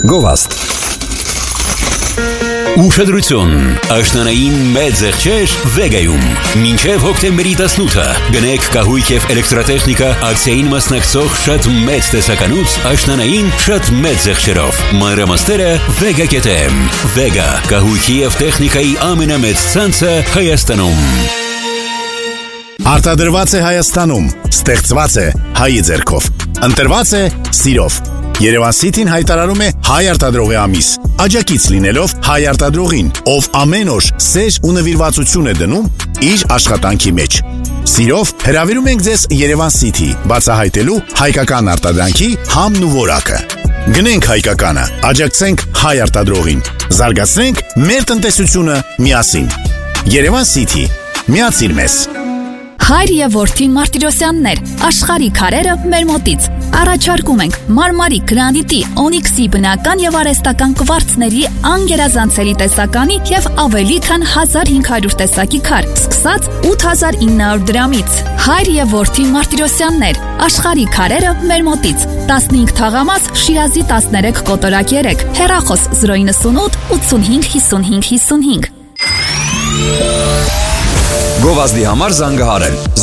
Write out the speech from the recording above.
Գովազդ։ Ուշադրություն, աշնանային մեծ եղջեր Վեգայում։ Մինչև հոկտեմբերի 18-ը գնեք կահույք և էլեկտրատեխնիկա ակցիային մասնակցող շատ մեծ տեսականուց աշնանային շատ մեծ եղջերով։ Մանրամասները Vega.am։ Vega, կահույքի և տեխնիկայի ամենամեծ ցանցը Հայաստանում։ Արտադրված է Հայաստանում, ստեղծված է հայի ձեռքով, ընտրված է սիրով։ Երևան City-ն հայտարարում է հայ արտադրողի ամիս, աջակից լինելով հայ արտադրողին, ով ամեն օր սեր ու նվիրվածություն է դնում իր աշխատանքի մեջ։ Սիրով հրավիրում ենք ձեզ Երևան City, բացահայտելու հայկական արտադրանքի համն ու որակը։ Գնենք հայկականը, աջակցենք հայ արտադրողին, զարգացնենք մեր տնտեսությունը միասին։ Երևան City, միացիր մեզ։ Հայր և որդի Մարտիրոսյաններ, աշխարհի քարերը մեր մոտից։ Առաջարկում ենք մարմարի, գրանիտի, օնիքսի բնական և արհեստական կվարցների անգերազանցելի տեսականի և ավելի քան 1500 տեսակի քար, սկսած 8900 դրամից։ Հայր և որդի Մարտիրոսյաններ, աշխարհի քարերը մեր մոտից։ 15 թաղամաս, Շիրազի 13 կոտորակ 3, հեռախոս 098 85 55 55։ Գովազդի համար զանգահարել